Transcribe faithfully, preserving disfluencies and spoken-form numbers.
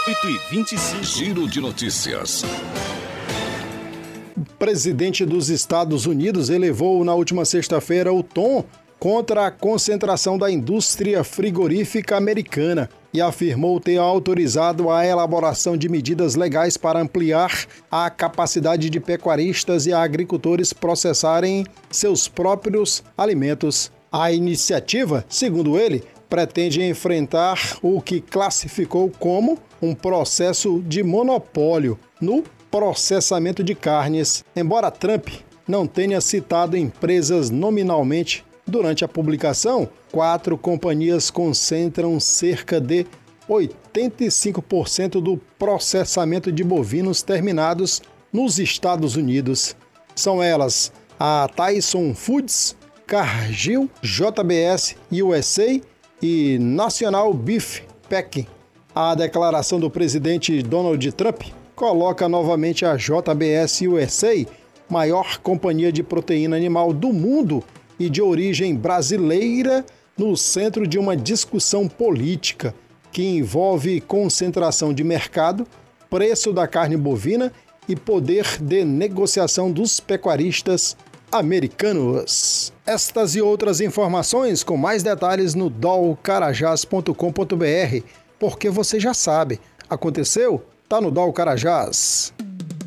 oito e vinte e cinco. Giro de notícias. O presidente dos Estados Unidos elevou na última sexta-feira o tom contra a concentração da indústria frigorífica americana e afirmou ter autorizado a elaboração de medidas legais para ampliar a capacidade de pecuaristas e agricultores processarem seus próprios alimentos. A iniciativa, segundo ele, pretende enfrentar o que classificou como um processo de monopólio no processamento de carnes, embora Trump não tenha citado empresas nominalmente. Durante a publicação, quatro companhias concentram cerca de oitenta e cinco por cento do processamento de bovinos terminados nos Estados Unidos. São elas a Tyson Foods, Cargill, J B S U S A e National Beef Packing. A declaração do presidente Donald Trump coloca novamente a J B S U S A, maior companhia de proteína animal do mundo e de origem brasileira, no centro de uma discussão política que envolve concentração de mercado, preço da carne bovina e poder de negociação dos pecuaristas americanos. Estas e outras informações com mais detalhes no dol carajás ponto com ponto br, porque você já sabe, aconteceu? Tá no Dol Carajás.